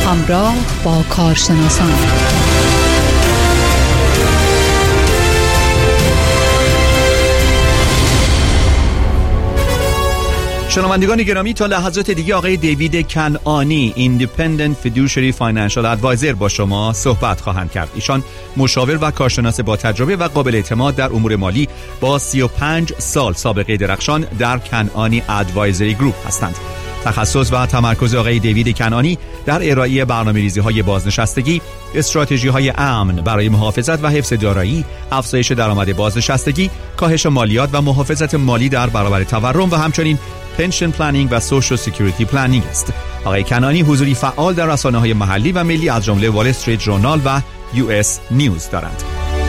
همراه با کارشناسان. شنوندگان گرامی، تا لحظات دیگه آقای دیوید کنعانی Independent Fiduciary Financial Advisor با شما صحبت خواهند کرد. ایشان مشاور و کارشناس با تجربه و قابل اعتماد در امور مالی با 35 سال سابقه درخشان در کنعانی ادوایزری گروپ هستند. تخصص و تمرکز آقای دیوید کنعانی در ارائه برنامه‌ریزی‌های بازنشستگی، استراتژی‌های امن برای محافظت و حفظ دارایی، افزایش درآمد بازنشستگی، کاهش مالیات و محافظت مالی در برابر تورم و همچنین پنشن پلنینگ و سوشال سکیوریتی پلنینگ است. آقای کنعانی حضوری فعال در رسانه‌های محلی و ملی از جمله وال استریت ژورنال و US نیوز دارند.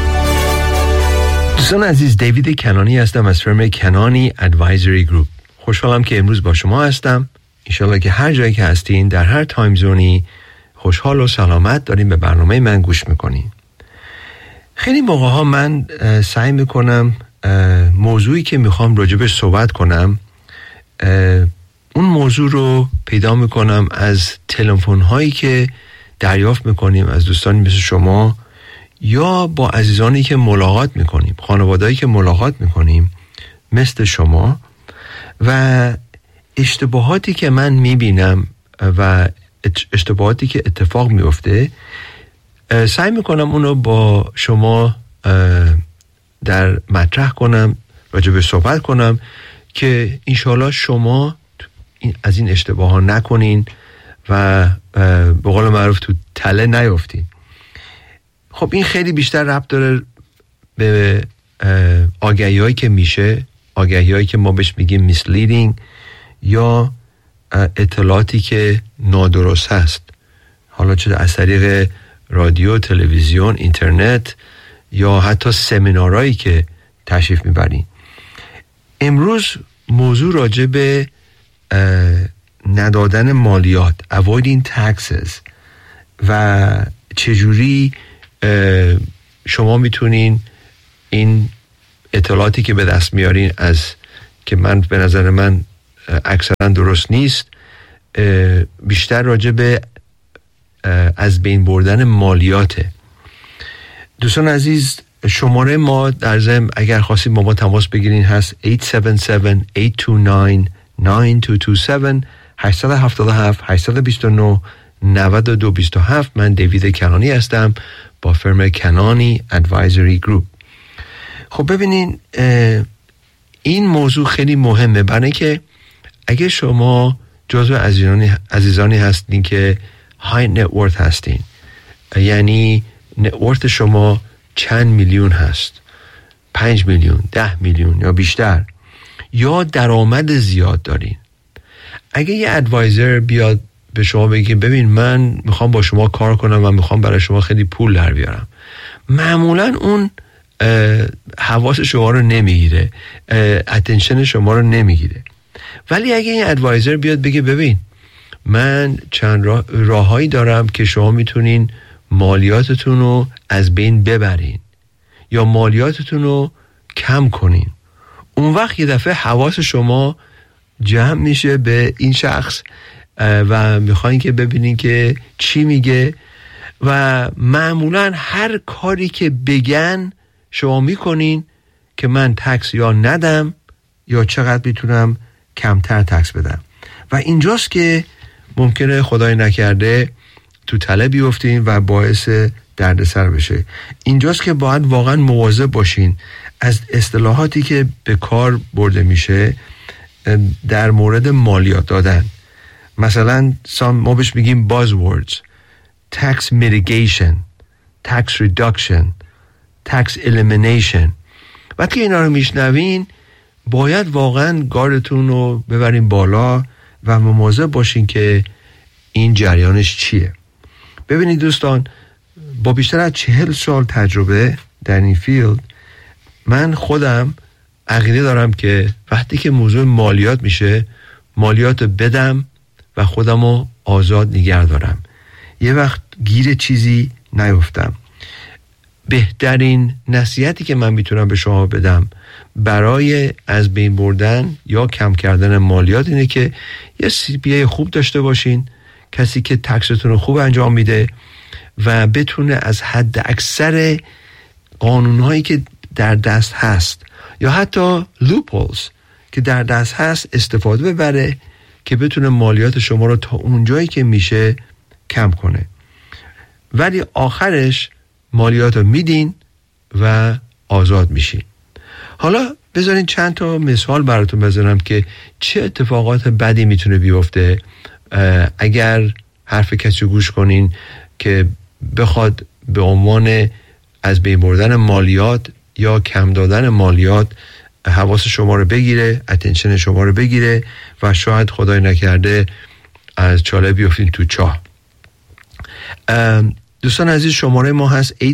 دوستان عزیز، دیوید کنعانی هستم از فرم کنعانی ادوایزری گروپ. خوشحالم که امروز با شما هستم. انشالله که هر جایی که هستین در هر تایم زونی خوشحال و سلامت دارین به برنامه من گوش میکنین. خیلی موقع ها من سعی میکنم موضوعی که میخوام راجبش صحبت کنم اون موضوع رو پیدا میکنم از تلفن هایی که دریافت میکنیم از دوستانی مثل شما یا با عزیزانی که ملاقات میکنیم، خانوادهایی که ملاقات میکنیم مثل شما، و اشتباهاتی که من میبینم و اشتباهاتی که اتفاق میفته سعی میکنم اونو با شما در مطرح کنم، راجع به صحبت کنم که انشالله شما از این اشتباه ها نکنین و به قول معروف تو تله نیافتین. خب این خیلی بیشتر ربط داره به آگهی هایی که میشه، آگهی هایی که ما بهش میگیم misleading یا اطلاعاتی که نادرست هست، حالا چه از طریق رادیو، تلویزیون، اینترنت یا حتی سمینارهایی که تشریف میبرین. امروز موضوع راجع به ندادن مالیات، avoiding taxes، و چجوری شما میتونین این اطلاعاتی که به دست میارین از که من به نظر من اکثرا درست نیست، بیشتر راجع به از بین بردن مالیاته. دوستان عزیز، شماره ما در ضمن اگر خواستید با ما تماس بگیرین هست 877-829-9227 877-829-9227. من دیوید کنعانی هستم با فرم کنعانی ادوایزری گروپ. خب ببینین، این موضوع خیلی مهمه، برای اینکه اگه شما جزو عزیزانی هستین که های نت ورث هستین، یعنی نت ورث شما چند میلیون هست، 5 میلیون، 10 میلیون یا بیشتر، یا درآمد زیاد دارین، اگه یه ادوایزر بیاد به شما بگه ببین من میخوام با شما کار کنم و میخوام برای شما خیلی پول در بیارم، معمولا اون حواس شما رو نمیگیره، اتنشن شما رو نمیگیره. ولی اگه این ادوایزر بیاد بگه ببین من چند راههایی دارم که شما میتونین مالیاتتون رو از بین ببرین یا مالیاتتون رو کم کنین، اون وقت یه دفعه حواس شما جمع میشه به این شخص و میخواین که ببینین که چی میگه، و معمولا هر کاری که بگن شما میکنین که من تکس یا ندم یا چقدر میتونم کمتر تکس بدم. و اینجاست که ممکنه خدای نکرده تو تله بیفتین و باعث دردسر بشه. اینجاست که باید واقعا مواظب باشین از اصطلاحاتی که به کار برده میشه در مورد مالیات دادن. مثلا ما بهش میگیم buzzwords، tax mitigation، tax reduction، tax elimination. وقتی اینا رو میشنوین باید واقعا گاردتون رو ببرین بالا و مواظب باشین که این جریانش چیه. ببینید دوستان، با بیشتر از 40 سال تجربه در این فیلد، من خودم عقیده دارم که وقتی که موضوع مالیات میشه، مالیات بدم و خودم رو آزاد نگه دارم، یه وقت گیر چیزی نیفتم. بهترین نصیحتی که من میتونم به شما بدم برای از بین بردن یا کم کردن مالیات اینه که یه CPA خوب داشته باشین کسی که تکستون رو خوب انجام میده و بتونه از حد اکثر قانونهایی که در دست هست یا حتی لوپولز که در دست هست استفاده ببره که بتونه مالیات شما رو تا اونجایی که میشه کم کنه. ولی آخرش مالیات رو میدین و آزاد میشین. حالا بذارین چند تا مثال براتون بزنم که چه اتفاقات بدی میتونه بیفته اگر حرف کسی گوش کنین که بخواد به عنوان از بین بردن مالیات یا کم دادن مالیات حواس شما رو بگیره، اتنشن شما رو بگیره و شاید خدای نکرده از چاله بیفتین تو چاه. دوستان عزیز، شماره ما هست 877-829-9227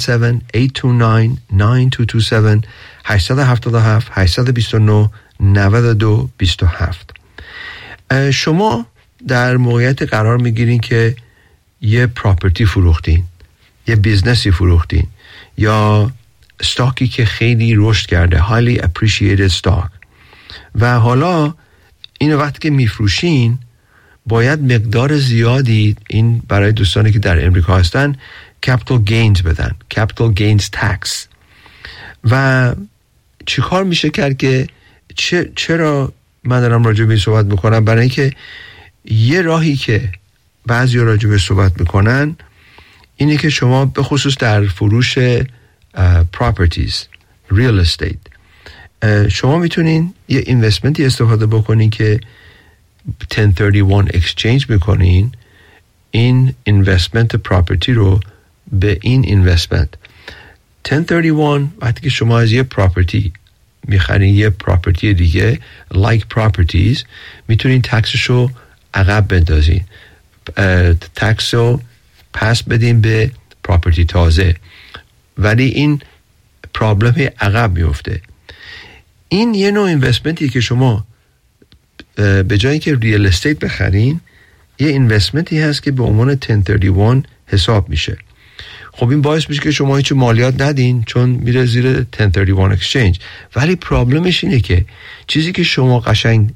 877-829-9227. شما در موقعیت قرار میگیرین که یه پراپرتی فروختین، یه بیزنسی فروختین یا استاکی که خیلی رشد کرده، highly appreciated stock، و حالا این وقتی که میفروشین باید مقدار زیادی، این برای دوستانی که در امریکا هستن، capital gains بدن، capital gains tax. و چی کار میشه کرد که چرا من دارم راجع به این صحبت میکنم؟ برای اینکه یه راهی که بعضی راجع به صحبت میکنن اینه که شما به خصوص در فروش properties real estate شما میتونین یه اینوستمنتی استفاده بکنین که 1031 exchange میکنین این اینوستمنت پراپرتی رو به این اینوستمنت. 1031 وقتی که شما از یه پراپرتی میخرین یه پراپرتی دیگه like properties میتونین تکسش رو عقب بندازین، تکس رو پس بدین به پراپرتی تازه، ولی این پرابلم عقب میفته. این یه نوع اینوستمنتی که شما به جایی که ریال استیت بخرین یه اینوستمنتی هست که به عنوان 1031 حساب میشه. خب این باعث میشه که شما هیچ مالیات ندین چون میره زیر 1031 اکسچنج، ولی پرابلمش اینه که چیزی که شما قشنگ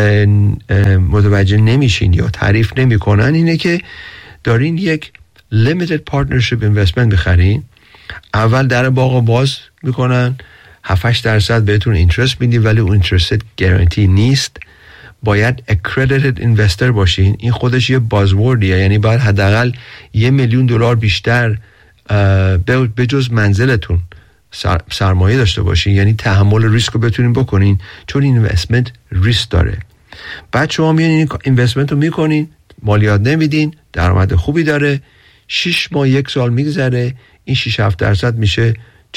متوجه نمیشین یا تعریف نمیکنن اینه که دارین یک limited partnership investment بخرین، اول در باغ باز میکنن 7-8% بهتون اینترست میدین ولی اون اینترست گارانتی نیست، باید accredited investor باشین. این خودش یه بازوردیه، یعنی باید حداقل $1,000,000 بیشتر به جز منزلتون سرمایه داشته باشین، یعنی تحمل ریسک رو بتونین بکنین چون این اینوستمنت ریسک داره. بعد شما میان این اینوستمنت رو میکنین، مالیات نمیدین، درآمد خوبی داره، 6 ماه 1 سال میگذره، این 6-7% میشه 4%،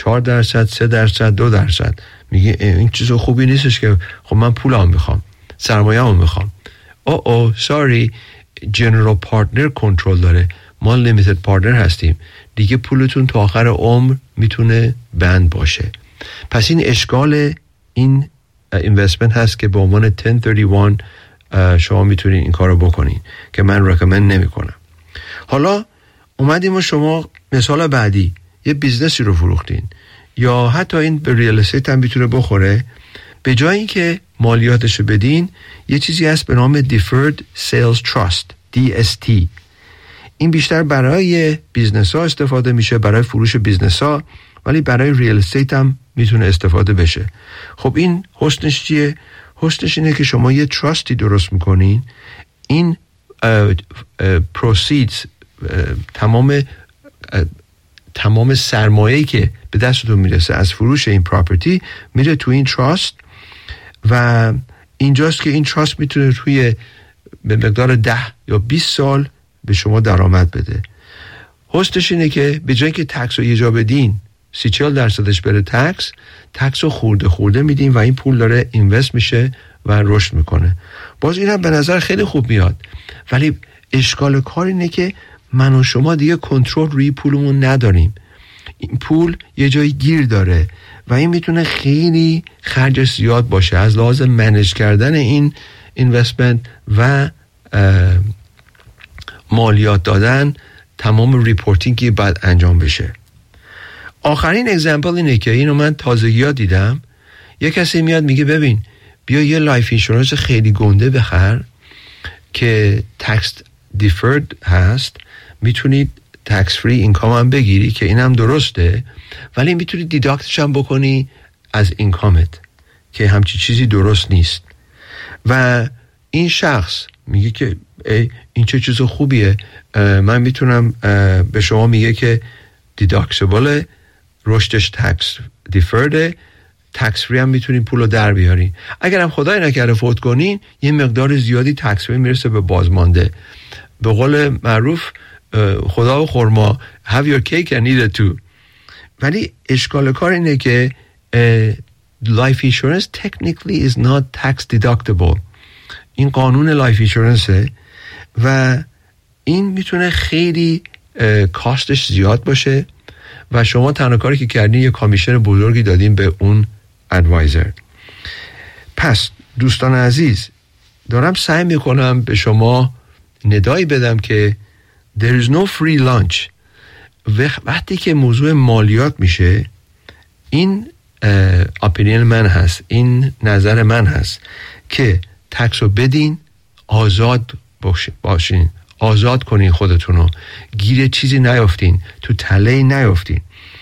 3%، 2%. میگه این چیز خوبی نیستش که خب من پولم میخوام، سرمایه‌مو میخوام. ساری، جنرال پارتنر کنترل داره، ما لیمیتد پارتنر هستیم دیگه، پولتون تا آخر عمر میتونه بند باشه. پس این اشکال این اینوستمنت هست که به عنوان 1031 شما میتونین این کارو بکنین که من رکامند نمیکنم. حالا اومدیم و شما مثال بعدی یه بیزنسی رو فروختین یا حتی این به ریال استیت هم میتونه بخوره، به جای اینکه مالیاتشو بدین یه چیزی هست به نام Deferred Sales Trust DST. این بیشتر برای بیزنس ها استفاده میشه، برای فروش بیزنس ها، ولی برای ریال استیت هم میتونه استفاده بشه. خب این حسنش چیه؟ حسنش اینه که شما یه تراستی درست میکنین، این proceeds تمام سرمایه‌ای که به دستتون میرسه از فروش این پراپرتی میره تو این تراست و اینجاست که این تراست میتونه توی به مقدار 10 یا 20 سال به شما درآمد بده. حسنش اینه که به جای که تکس رو یه جا بدین 30-40% بره تکس رو خورده میدین و این پول داره اینوست میشه و رشد میکنه. باز این هم به نظر خیلی خوب میاد، ولی اشکال کار اینه که من و شما دیگه کنترل روی پولمون نداریم. این پول یه جایی گیر داره و این میتونه خیلی خرجش زیاد باشه از لحاظ منیج کردن این اینوستمنت و مالیات دادن، تمام ریپورتینگی باید انجام بشه. آخرین اگزمپل اینه که اینو من تازگی ها دیدم، یه کسی میاد میگه ببین بیا یه لایف اینشورنس خیلی گنده بخر که دیفرد هست، میتونید تکس فری اینکام هم بگیری که این هم درسته، ولی میتونید دیداکتش هم بکنی از اینکامت که همچی چیزی درست نیست. و این شخص میگه که این چه چیز خوبیه، من میتونم به شما میگه که دیداکتیبل، رشدش تکس دیفرده، تکس فری هم میتونین پولو در بیارین. اگر هم خدای نکرده فوت کنین، یه مقدار زیادی تکس فری میرسه به بازمانده. به قول معروف خدا و خرما have your cake and eat it too. ولی اشکال کار اینه که life insurance technically is not tax deductible. این قانون لایف اینشورنسه و این میتونه خیلی کاستش زیاد باشه و شما تنها کاری که کردین یه کامیشن بزرگی دادین به اون ادوایزر. پس دوستان عزیز، دارم سعی میکنم به شما ندایی بدم که there is no free lunch. وقتی که موضوع مالیات میشه، این اپینین من هست، این نظر من هست که تکس رو بدین، آزاد باشین، آزاد کنین خودتونو، گیر چیزی نیافتین، تو تله نیافتین.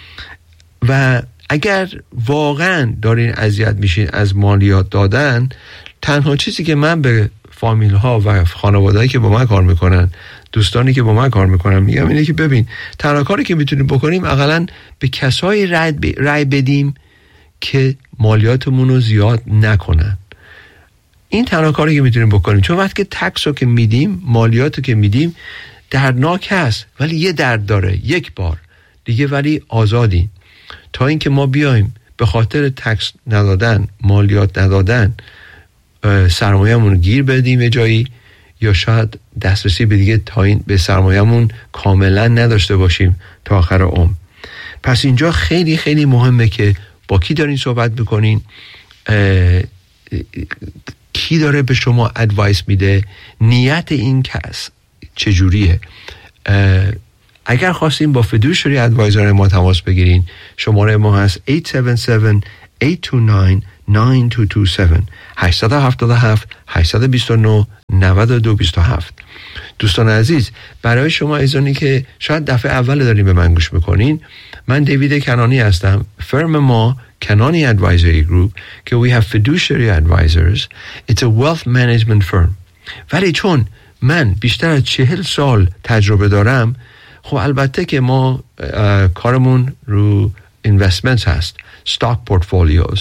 و اگر واقعا دارین اذیت میشین از مالیات دادن، تنها چیزی که من به فامیل ها و خانوادهایی که با من کار میکنن، دوستانی که با من کار میکنن میگم اینه که ببین، تنها کاری که میتونیم بکنیم اقلا به کسایی رای بدیم که مالیاتمون رو زیاد نکنن. این تنها کاری که میتونیم بکنیم، چون وقتی که تکس رو که میدیم، مالیات رو که میدیم، دردناک هست ولی یه درد داره، یک بار دیگه ولی آزادیم. تا اینکه ما بیایم به خاطر تکس ندادن، مالیات ندادن، سرمایه‌مون گیر بدیم یه جایی، یا شاید دسترسی به دیگه تا این به سرمایه‌مون کاملا نداشته باشیم تا آخر عمر. پس اینجا خیلی خیلی مهمه که با کی دارین صحبت میکنین، کی داره به شما ادوایس میده، نیت این کس چجوریه. اگر خواستین با فیدوشری ادوایزر ما تماس بگیرین، شماره ما هست 877-829-9227 877-829-9227. دوستان عزیز، برای شما ایزانی که شاید دفعه اول دارین به من گوش میکنین، من دیوید کنانی هستم. فرم ما کنانی ادوایزری گروپ که we have fiduciary advisors. It's a wealth management firm. ولی چون من بیشتر از 40 سال تجربه دارم، خب البته که ما کارمون رو investments هست، stock portfolios،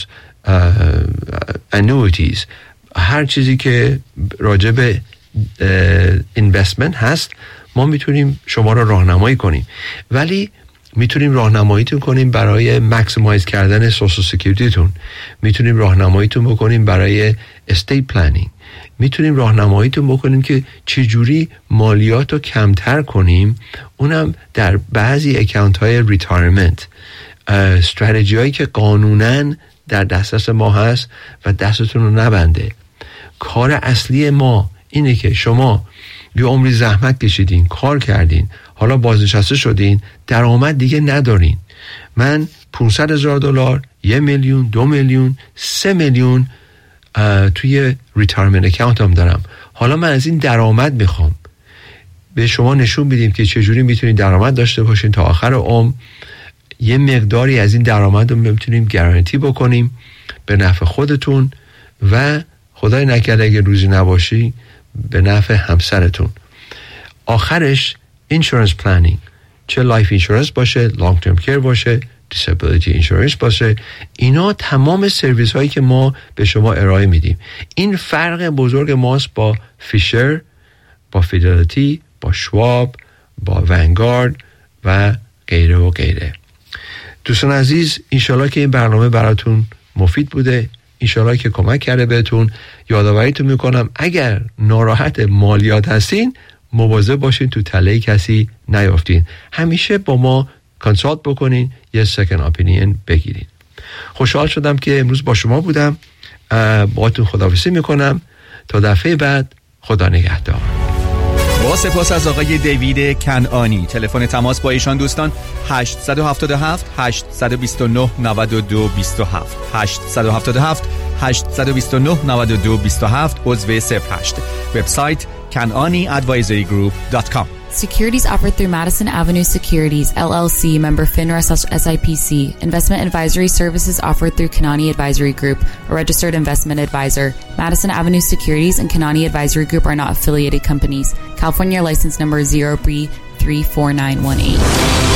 annuities، هر چیزی که راجع به investment هست ما میتونیم شما رو راهنمایی کنیم. ولی میتونیم راهنماییتون کنیم برای ماکسیمایز کردن سوشال سکیوریتیتون، میتونیم راهنماییتون بکنیم برای استیت پلنینگ، میتونیم راهنماییتون بکنیم که چجوری مالیات رو کمتر کنیم، اونم در بعضی اکانت های ریتایرمنت، استراتژی هایی که قانوناً در دسترس ما هست و دستتون رو نبنده. کار اصلی ما اینه که شما یه عمری زحمت کشیدین، کار کردین، حالا بازنشسته شدین، درآمد دیگه ندارین. من $500,000، 1 میلیون، 2 میلیون، 3 میلیون توی ریتایرمنت اکانت هم دارم. حالا من از این درآمد میخوام. به شما نشون بدیم که چجوری میتونید درآمد داشته باشین تا آخر عمر. یه مقداری از این درآمد رو میتونیم گارانتی بکنیم به نفع خودتون و خدای نکرده اگه روزی نباشی به نفع همسرتون. آخرش اینشورنس پلنینگ، چه لایف اینشورنس باشه، لانگ ترم کیر باشه، دیسابیلیتی اینشورنس باشه، اینا تمام سرویس هایی که ما به شما ارائه میدیم. این فرق بزرگ ماست با فیشر، با فیدلیتی، با شواب، با ونگارد و غیره و غیره. دوستان عزیز، انشالله که این برنامه براتون مفید بوده، انشالله که کمک کرده بهتون. یادآوریتون میکنم اگر ناراحت مالیات هستین، مواظب باشین تو تله کسی نیافتین. همیشه با ما کانسالت بکنین، یه سکند اپینین بگیرین. خوشحال شدم که امروز با شما بودم. باهاتون خداحافظی میکنم تا دفعه بعد. خدا نگهدار. با سپاس از آقای دیوید کنعانی. تلفن تماس با ایشان دوستان 877 829 9227 877 829 9227 عضو 08. وبسایت kananiadvisorygroup.com. Securities offered through Madison Avenue Securities, LLC, member FINRA/SIPC. Investment advisory services offered through Kanani Advisory Group, a registered investment advisor. Madison Avenue Securities and Kanani Advisory Group are not affiliated companies. California license number 0B34918.